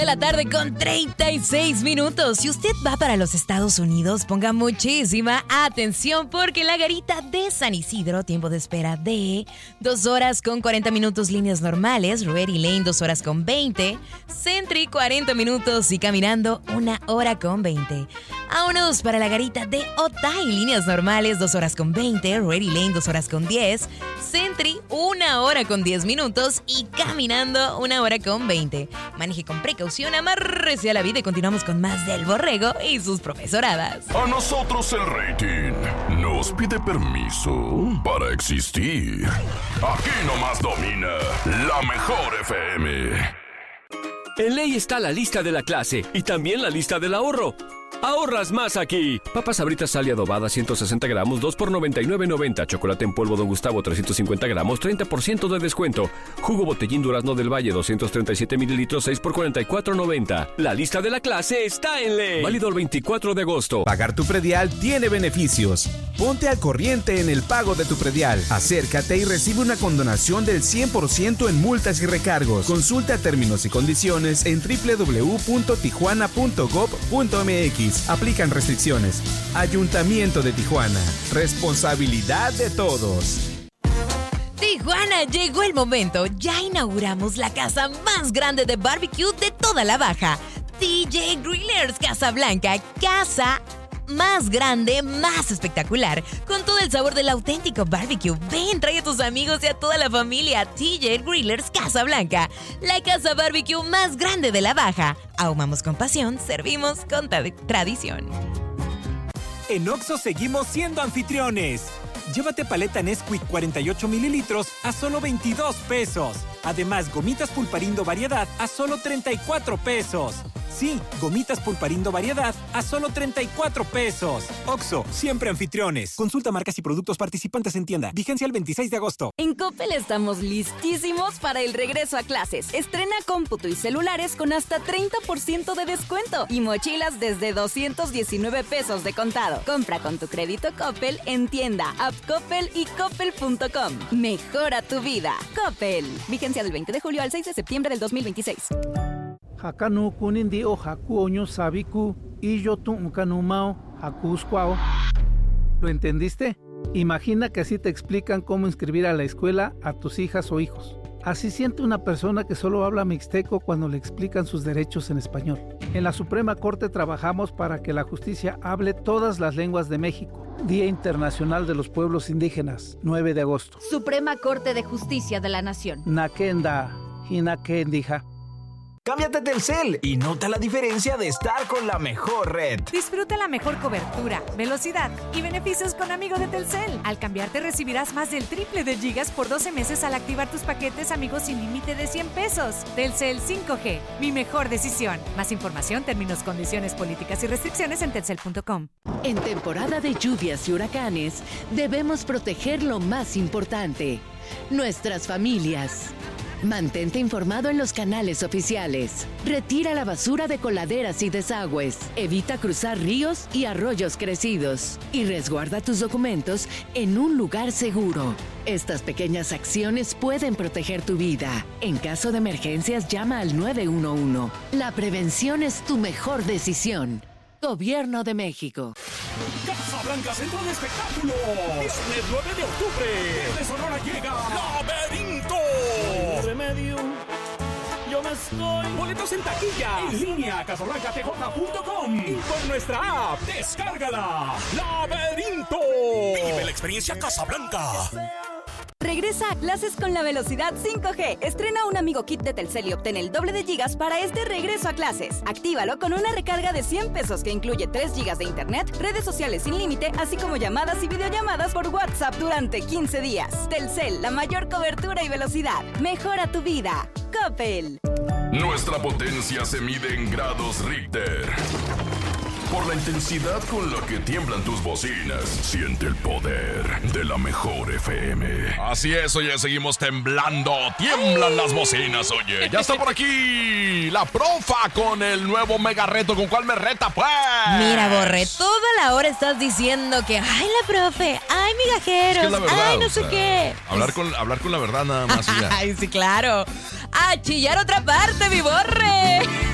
De la tarde con 36 minutos. Si usted va para los Estados Unidos, ponga muchísima atención porque la garita de San Isidro, tiempo de espera de 2 horas con 40 minutos líneas normales, Ready Lane 2 horas con 20, Sentry 40 minutos y caminando 1 hora con 20. Vámonos para la garita de Otay, líneas normales 2 horas con 20, Ready Lane 2 horas con 10, Sentry 1 hora con 10 minutos y caminando 1 hora con 20. Maneje con precaución, amárrese a la vida y continuamos con más del Borrego y sus profesoradas. A nosotros el rating nos pide permiso para existir. Aquí nomás domina la mejor FM. En ley está la lista de la clase y también la lista del ahorro. ¡Ahorras más aquí! Papas Sabritas Sal y adobada 160 gramos, 2 por $99.90. Chocolate en polvo Don Gustavo 350 gramos, 30% de descuento. Jugo Botellín Durazno del Valle 237 mililitros, 6 por $44.90. La lista de la clase está en ley. Válido el 24 de agosto. Pagar tu predial tiene beneficios. Ponte al corriente en el pago de tu predial. Acércate y recibe una condonación del 100% en multas y recargos. Consulta términos y condiciones en www.tijuana.gov.mx. Aplican restricciones. Ayuntamiento de Tijuana. Responsabilidad de todos. Tijuana, llegó el momento. Ya inauguramos la casa más grande de barbecue de toda la Baja. TJ Grillers Casablanca. Casa más grande, más espectacular, con todo el sabor del auténtico barbecue. Ven, trae a tus amigos y a toda la familia. TJ Grillers Casablanca, la casa barbecue más grande de la Baja. Ahumamos con pasión, servimos con tradición. En Oxxo seguimos siendo anfitriones. Llévate paleta Nesquik 48 mililitros a solo 22 pesos. Además, gomitas Pulparindo Variedad a solo 34 pesos. Sí, gomitas Pulparindo Variedad a solo 34 pesos. Oxxo, siempre anfitriones. Consulta marcas y productos participantes en tienda. Vigencia el 26 de agosto. En Coppel estamos listísimos para el regreso a clases. Estrena cómputo y celulares con hasta 30% de descuento y mochilas desde 219 pesos de contado. Compra con tu crédito Coppel en tienda, app Coppel y coppel.com. Mejora tu vida. Coppel. Vigencia del 20 de julio al 6 de septiembre del 2026. Hakanu kunindi o haku oño sabiku y yo tu unkanumao hakuskwao. ¿Lo entendiste? Imagina que así te explican cómo inscribir a la escuela a tus hijas o hijos. Así siente una persona que solo habla mixteco cuando le explican sus derechos en español. En la Suprema Corte trabajamos para que la justicia hable todas las lenguas de México. Día Internacional de los Pueblos Indígenas, 9 de agosto. Suprema Corte de Justicia de la Nación. Nakenda, hinakendija. Cámbiate a Telcel y nota la diferencia de estar con la mejor red. Disfruta la mejor cobertura, velocidad y beneficios con Amigo de Telcel. Al cambiarte recibirás más del triple de gigas por 12 meses al activar tus paquetes Amigos sin límite de 100 pesos. Telcel 5G, mi mejor decisión. Más información, términos, condiciones, políticas y restricciones en telcel.com. En temporada de lluvias y huracanes, debemos proteger lo más importante, nuestras familias. Mantente informado en los canales oficiales. Retira la basura de coladeras y desagües. Evita cruzar ríos y arroyos crecidos. Y resguarda tus documentos en un lugar seguro. Estas pequeñas acciones pueden proteger tu vida. En caso de emergencias, llama al 911. La prevención es tu mejor decisión. Gobierno de México. Casablanca Centro de Espectáculo. Viernes 9 de octubre. Desde Sonora llega Laberinto. Remedio. Yo me estoy. Boletos en taquilla. En línea. casablancatj.com. Y por nuestra app. Descárgala. Laberinto. Vive la experiencia Casablanca. Regresa a clases con la velocidad 5G. Estrena un Amigo Kit de Telcel y obtén el doble de gigas para este regreso a clases. Actívalo con una recarga de 100 pesos que incluye 3 gigas de internet, redes sociales sin límite, así como llamadas y videollamadas por WhatsApp durante 15 días. Telcel, la mayor cobertura y velocidad. Mejora tu vida. Coppel. Nuestra potencia se mide en grados Richter. Por la intensidad con la que tiemblan tus bocinas, siente el poder de la mejor FM. Así es, oye, seguimos temblando. Tiemblan las bocinas, oye. Ya está por aquí la profa con el nuevo mega reto. ¿Con cuál me reta, pues? Mira, Borre, toda la hora estás diciendo que, ay, la profe, ay, migajeros, es que verdad, ay, no sé qué. Hablar con la verdad nada más. Ay, sí, claro. A chillar otra parte, mi Borre.